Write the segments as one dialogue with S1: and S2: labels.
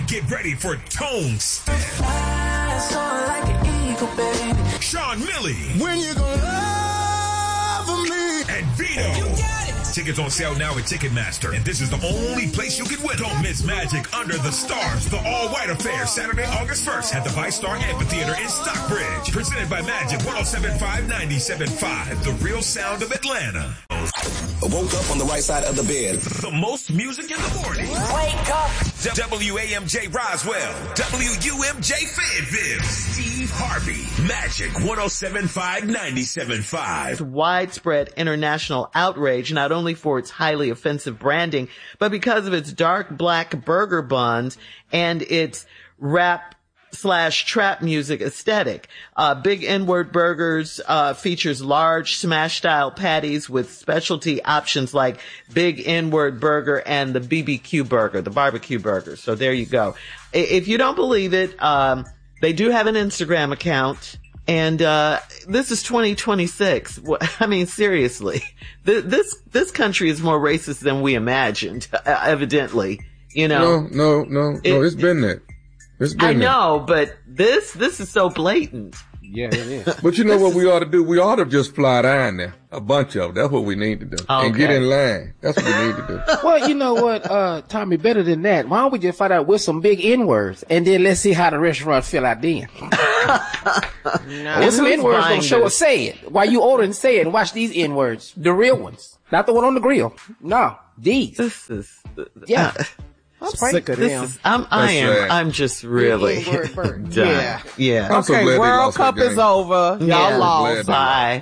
S1: get ready for Tone Step.
S2: Like an eagle, baby.
S1: Sean Milley.
S3: When you gonna love me?
S1: And Vito.
S2: You got it.
S1: Tickets on sale now at Ticketmaster. And this is the only place you can win. Don't miss Magic Under the Stars, the all-white affair, Saturday, August 1st at the ViStar Amphitheater in Stockbridge. Presented by Magic 107.5, 97.5, the real sound of Atlanta.
S4: Woke up on the right side of the bed.
S1: The most music in the morning.
S2: Wake up.
S1: WAMJ Roswell. WUMJ Fayetteville. Steve Harvey. Magic 107.5, 97.5.
S5: Widespread international outrage, not only for its highly offensive branding, but because of its dark black burger buns and its rap/trap music aesthetic. Big N-word burgers features large smash style patties with specialty options like Big N-word burger and the BBQ burger, the barbecue burger. So there you go. If you don't believe it, they do have an Instagram account. And this is 2026. I mean, seriously, this country is more racist than we imagined. Evidently, you know.
S6: No. It's been that.
S5: I know, but this is so blatant.
S7: Yeah, it is.
S6: But you know what we ought to do? We ought to just fly down there. A bunch of them. That's what we need to do.
S5: Okay.
S6: And get in line. That's what we need to do.
S7: Well, you know what, Tommy, better than that. Why don't we just find out with some big N-words and then let's see how the restaurant fill out then. There's some N-words gonna show us, say it. While you ordering, say it and watch these N-words. The real ones. Not the one on the grill. No, these.
S5: This is,
S7: yeah. I'm sick of them.
S5: I'm just really done. Yeah.
S6: I'm so
S8: Okay,
S6: glad
S8: World
S6: they
S8: Cup
S6: lost
S8: is over. Y'all lost.
S5: Bye.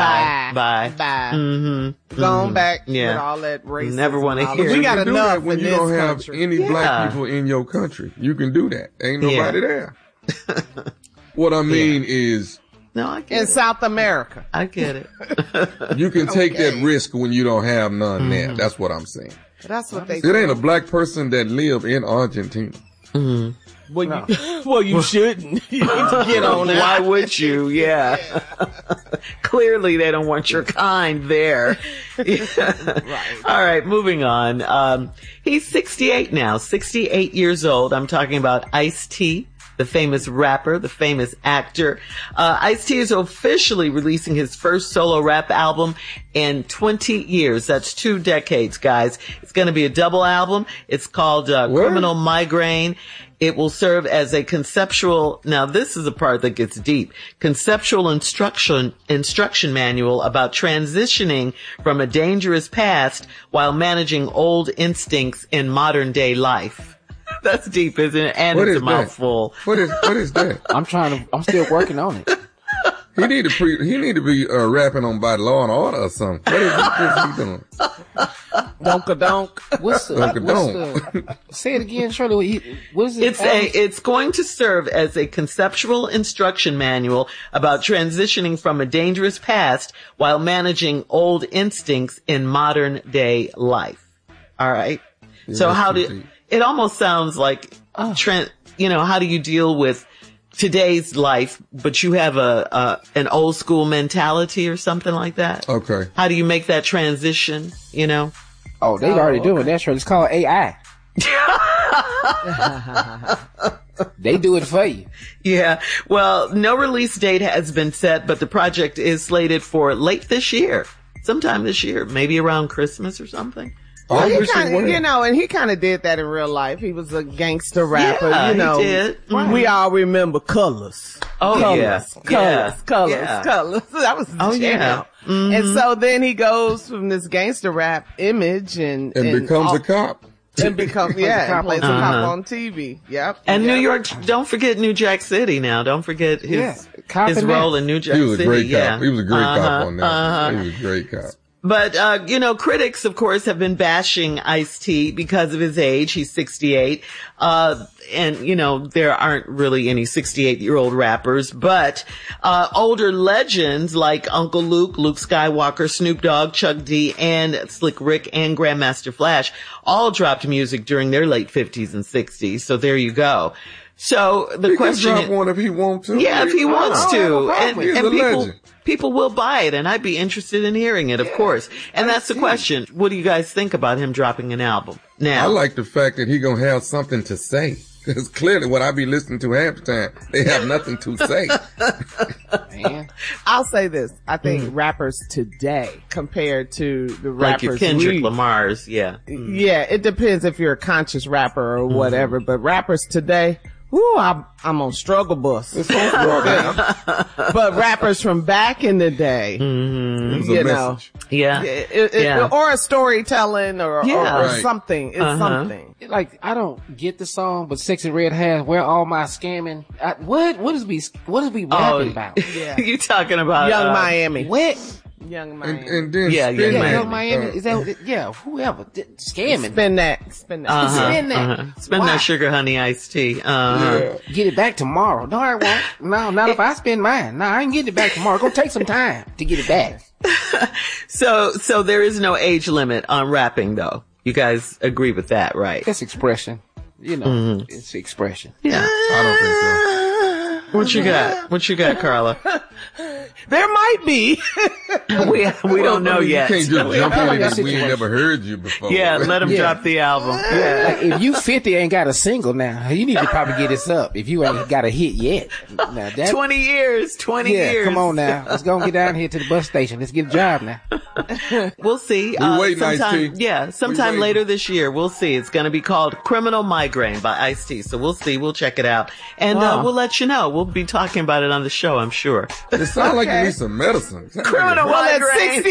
S8: Mm-hmm. Going back with all that racism.
S5: Never want to hear.
S8: We got
S6: you can do
S8: enough
S6: that when
S8: in
S6: you
S8: this
S6: don't
S8: country.
S6: have any black people in your country. You can do that. Ain't nobody there. What I mean is,
S5: no, I get
S8: in
S5: it.
S8: South America.
S5: I get it.
S6: you can take that risk when you don't have none there. That's what I'm saying.
S8: That's what they
S6: It ain't a black person that live in Argentina.
S8: Well, you shouldn't. You need to get on that.
S5: Why would you? Yeah. Clearly they don't want your kind there. Right. All right, moving on. He's 68 now, 68 years old. I'm talking about Ice-T, the famous rapper, the famous actor. Ice-T is officially releasing his first solo rap album in 20 years. That's 2 decades, guys. It's going to be a double album. It's called Criminal Migraine. It will serve as a conceptual, now this is the part that gets deep, conceptual instruction manual about transitioning from a dangerous past while managing old instincts in modern day life. That's deep, isn't it? And it's a mouthful.
S6: What is that?
S7: I'm still working on it.
S6: He need to be rapping on by Law and Order or something. What is he doing?
S8: Donk.
S7: What's the say it again, Shirley. What is it?
S5: It's going to serve as a conceptual instruction manual about transitioning from a dangerous past while managing old instincts in modern day life. All right.
S6: Yeah,
S5: so it almost sounds like, how do you deal with today's life, but you have an old school mentality or something like that?
S6: Okay.
S5: How do you make that transition,
S7: Oh, they're already doing that. It's called AI. They do it for you.
S5: Yeah. Well, no release date has been set, but the project is slated for late this year. Sometime this year, maybe around Christmas or something.
S8: Well, he kind of did that in real life. He was a gangster rapper,
S5: Yeah, he did.
S8: We all remember Colors.
S5: Oh,
S8: Colors.
S5: yeah.
S8: Colors.
S5: Yeah.
S8: That was the jam.
S5: Yeah. Mm-hmm.
S8: And so then he goes from this gangster rap image and
S6: becomes a cop.
S8: And becomes, plays a cop on TV. Yep.
S5: And New York, don't forget New Jack City now. Don't forget his role in New Jack City.
S6: He was a great
S5: yeah.
S6: cop. He was a great cop on that. He was a great cop.
S5: But, critics, of course, have been bashing Ice-T because of his age. He's 68. And, there aren't really any 68-year-old rappers, but, older legends like Uncle Luke, Luke Skywalker, Snoop Dogg, Chuck D, and Slick Rick and Grandmaster Flash all dropped music during their late 50s and 60s. So there you go. So the question
S6: can drop one if he wants to.
S5: Yeah, if he wants to.
S6: And
S5: people will buy it, and I'd be interested in hearing it, of course. And that's the question. What do you guys think about him dropping an album now?
S6: I like the fact that he's going to have something to say. Because clearly what I be listening to half the time, they have nothing to say.
S7: Man.
S8: I'll say this. I think rappers today compared to the
S5: Like your
S8: rappers
S5: Kendrick Lamar's, yeah.
S8: Yeah, it depends if you're a conscious rapper or whatever, but rappers today, whoo, I'm on struggle bus.
S6: It's on struggle.
S8: But rappers from back in the day,
S6: It was a
S8: you
S6: message.
S5: Yeah.
S8: or a storytelling or
S6: Right.
S8: something. It's something.
S7: Like, I don't get the song, but Sexy Red Hands, where all my scamming? What is we rapping about?
S8: Yeah.
S5: You talking about
S8: Young Miami.
S7: What?
S8: Young Miami.
S6: And then
S5: Yeah,
S6: spin
S5: yeah,
S6: that,
S7: Young Miami? Is that, whoever. Scamming.
S8: Spin that.
S7: Spin that.
S5: Spend
S7: Why?
S5: that sugar honey iced tea.
S6: Yeah.
S7: Get it back tomorrow. No, I won't. No, not if I spend mine. No, I ain't getting it back tomorrow. It's gonna take some time to get it back.
S5: So there is no age limit on rapping, though. You guys agree with that, right?
S7: It's expression. You know, it's expression.
S5: Yeah.
S6: I don't think so.
S5: What you got? What you got, Carla?
S8: There might be.
S5: We don't know yet.
S6: You can't just jump in and
S7: situation.
S6: we ain't never heard you before.
S5: Yeah, let him
S7: Yeah.
S5: drop the album. Yeah.
S7: Like, if you 50 ain't got a single now, you need to probably get this up. If you ain't got a hit yet. Now, that,
S5: 20 years.
S7: yeah, come on now. Let's go and get down here to the bus station. Let's get a job now.
S5: We'll see.
S6: We waiting,
S5: sometime,
S6: Ice-T.
S5: yeah, sometime
S6: waiting.
S5: later this year. We'll see. It's going to be called Criminal Migraine by Ice-T. So we'll see. We'll check it out. And we'll let you know. We'll be talking about it on the show, I'm sure.
S6: It sounds like you need some medicine.
S5: Criminal
S8: Well, at
S5: migraine.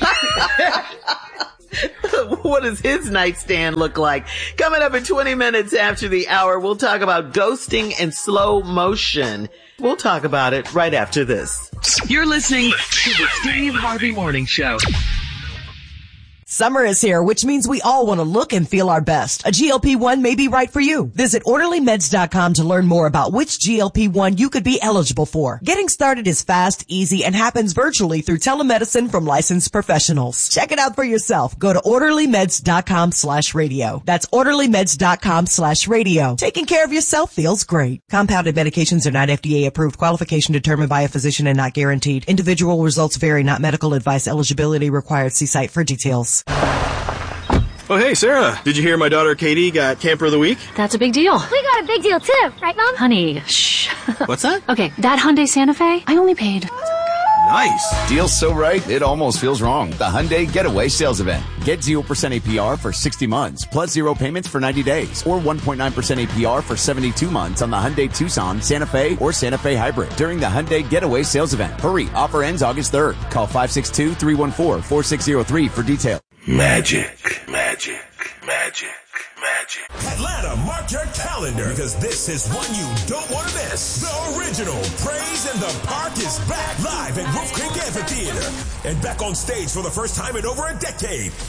S8: 68.
S5: What does his nightstand look like? Coming up in 20 minutes after the hour, we'll talk about ghosting and slow motion. We'll talk about it right after this.
S9: You're listening to the Steve Harvey Morning Show.
S10: Summer is here, which means we all want to look and feel our best. A GLP-1 may be right for you. Visit OrderlyMeds.com to learn more about which GLP-1 you could be eligible for. Getting started is fast, easy, and happens virtually through telemedicine from licensed professionals. Check it out for yourself. Go to OrderlyMeds.com/radio. That's OrderlyMeds.com/radio. Taking care of yourself feels great. Compounded medications are not FDA approved. Qualification determined by a physician and not guaranteed. Individual results vary, not medical advice. Eligibility required. See site for details.
S11: Oh, hey, Sarah. Did you hear my daughter Katie got Camper of the Week?
S12: That's a big deal.
S13: We got a big deal too, right, Mom?
S12: Honey, shh.
S11: What's that?
S12: Okay, that Hyundai Santa Fe, I only paid.
S11: Nice.
S14: Deal's so right, it almost feels wrong. The Hyundai Getaway Sales Event. Get 0% APR for 60 months, plus 0 payments for 90 days, or 1.9% APR for 72 months on the Hyundai Tucson, Santa Fe, or Santa Fe Hybrid during the Hyundai Getaway Sales Event. Hurry, offer ends August 3rd. Call 562-314-4603 for details.
S1: Magic. Atlanta, mark your calendar because this is one you don't want to miss. The original Praise in the Park is back live at Wolf Creek Amphitheater. And back on stage for the first time in over a decade.